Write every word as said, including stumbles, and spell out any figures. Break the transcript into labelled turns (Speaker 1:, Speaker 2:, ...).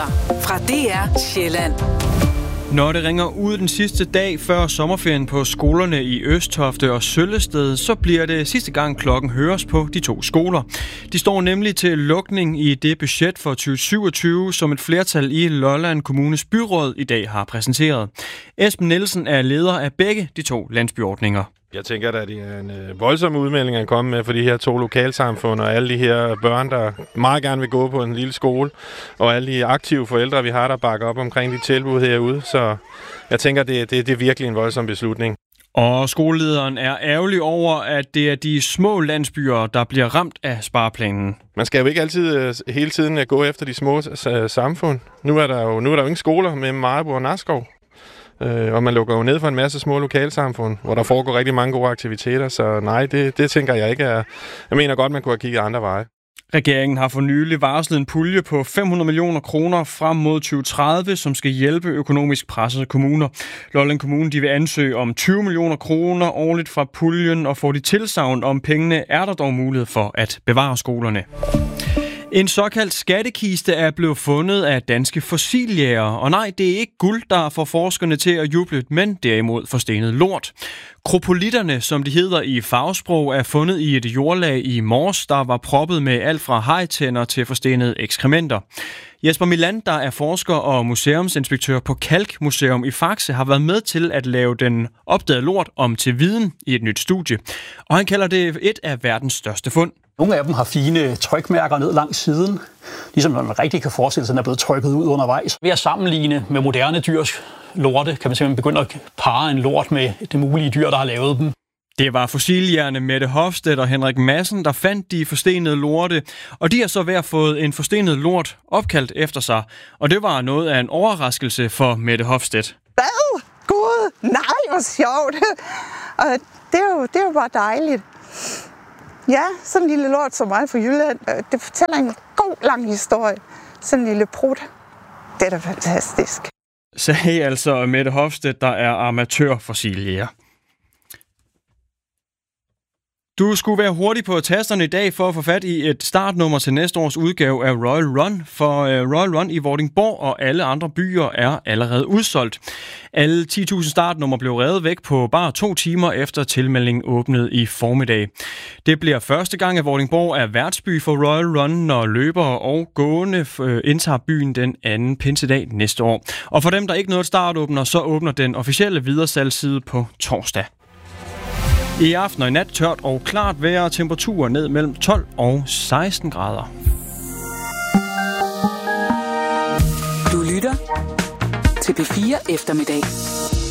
Speaker 1: Nyheder fra D R Sjælland.
Speaker 2: Når det ringer ud den sidste dag før sommerferien på skolerne i Østofte og Søllested, så bliver det sidste gang klokken høres på de to skoler. De står nemlig til lukning i det budget for tyve syvogtyve, som et flertal i Lolland Kommunes byråd i dag har præsenteret. Esben Nielsen er leder af begge de to landsbyordninger.
Speaker 3: Jeg tænker, at det er en øh, voldsom udmelding at komme med for de her to lokalsamfund og alle de her børn, der meget gerne vil gå på en lille skole, og alle de aktive forældre, vi har, der bakker op omkring de tilbud herude. Så jeg tænker, det, det, det er virkelig en voldsom beslutning.
Speaker 2: Og skolelederen er ærgerlig over, at det er de små landsbyer, der bliver ramt af spareplanen.
Speaker 3: Man skal jo ikke altid hele tiden gå efter de små samfund. Nu er der jo, nu er der jo ingen skoler med Maribo og Nakskov. Og man lukker jo ned for en masse små lokalsamfund, hvor der foregår rigtig mange gode aktiviteter, så nej, det, det tænker jeg ikke er... Jeg mener godt, man kunne have kigget andre veje.
Speaker 2: Regeringen har for nylig varslet en pulje på fem hundrede millioner kroner frem mod tyve tredive, som skal hjælpe økonomisk pressede kommuner. Lolland Kommune de vil ansøge om tyve millioner kroner årligt fra puljen, og får de tilsagn om pengene, er der dog mulighed for at bevare skolerne. En såkaldt skattekiste er blevet fundet af danske fossiljægere, og nej, det er ikke guld, der får forskerne til at juble, men derimod forstenet lort. Kropolitterne, som de hedder i fagsprog, er fundet i et jordlag i Mors, der var proppet med alt fra hajtænder til forstenede ekskrementer. Jesper Milan, der er forsker og museumsinspektør på Kalkmuseum i Faxe, har været med til at lave den opdagede lort om til viden i et nyt studie. Og han kalder det et af verdens største fund.
Speaker 4: Nogle af dem har fine trykmærker ned langs siden, ligesom man rigtig kan forestille sig, at den er blevet trykket ud undervejs. Ved at sammenligne med moderne dyrs lorte, kan man simpelthen begynde at parre en lort med det mulige dyr, der har lavet dem.
Speaker 2: Det var fossiljægerne Mette Hofstedt og Henrik Madsen, der fandt de forstenede lorte, og de har så ved at fået en forstenet lort opkaldt efter sig. Og det var noget af en overraskelse for Mette Hofstedt.
Speaker 5: Hvad? Gud, nej, hvor sjovt. Og det er jo, det er jo bare dejligt. Ja, sådan en lille lort som mig fra Jylland, det fortæller en god, lang historie. Sådan en lille prut. Det er da fantastisk.
Speaker 2: Sagde altså Mette Hofstedt, der er amatørfossiljæger. Du skulle være hurtig på tasterne i dag for at få fat i et startnummer til næste års udgave af Royal Run, for Royal Run i Vordingborg og alle andre byer er allerede udsolgt. Alle ti tusind startnummer blev revet væk på bare to timer efter tilmeldingen åbnede i formiddag. Det bliver første gang, at Vordingborg er værtsby for Royal Run, når løbere og gående indtager byen den anden pinsedag næste år. Og for dem, der ikke nåede startåbner, så åbner den officielle videresalgsside på torsdag. I aften og i nat tørt og klart vejr, temperaturer ned mellem tolv og seksten grader.
Speaker 1: Du lytter til P fire Eftermiddag.